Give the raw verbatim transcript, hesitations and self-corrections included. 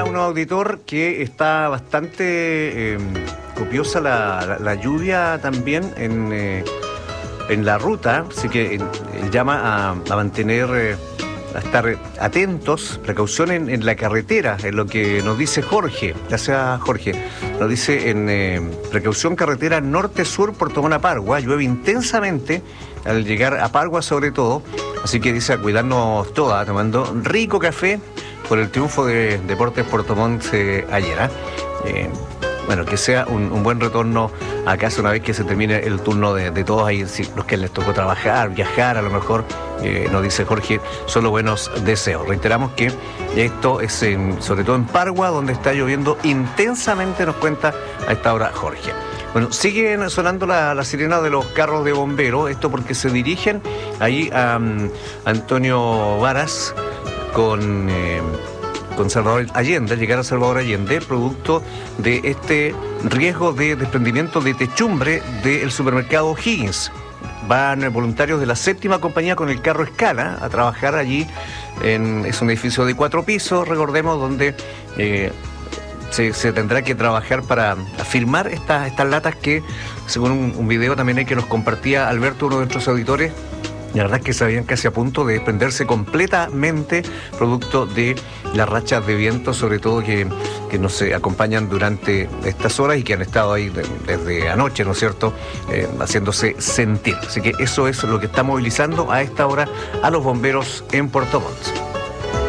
un auditor que está bastante eh, copiosa la, la, la lluvia también en, eh, en la ruta, así que él llama a, a mantener, eh, a estar atentos, precaución en, en la carretera, en lo que nos dice Jorge, gracias Jorge, nos dice en eh, precaución carretera norte-sur Puerto Montt a Pargua, llueve intensamente al llegar a Pargua sobre todo, así que dice a cuidarnos todas, tomando rico café por el triunfo de Deportes Puerto Montt eh, ayer. ¿eh? Eh, bueno, que sea un, un buen retorno a casa una vez que se termine el turno de, de todos ahí, si, los que les tocó trabajar, viajar, a lo mejor, eh, nos dice Jorge, solo buenos deseos. Reiteramos que esto es en, sobre todo en Pargua, donde está lloviendo intensamente, nos cuenta a esta hora Jorge. Bueno, siguen sonando la, la sirena de los carros de bomberos, esto porque se dirigen ahí a um, Antonio Varas con, eh, con Salvador Allende, llegar a Salvador Allende, producto de este riesgo de desprendimiento de techumbre del supermercado Higgins. Van voluntarios de la séptima compañía con el carro Escala a trabajar allí, en, es un edificio de cuatro pisos, recordemos, donde eh, se, se tendrá que trabajar para firmar estas, estas latas que, según un, un video también hay que nos compartía Alberto, uno de nuestros auditores, la verdad es que se habían casi a punto de desprenderse completamente producto de las rachas de viento, sobre todo que, que nos acompañan durante estas horas y que han estado ahí de, desde anoche, ¿no es cierto?, eh, haciéndose sentir. Así que eso es lo que está movilizando a esta hora a los bomberos en Puerto Montt.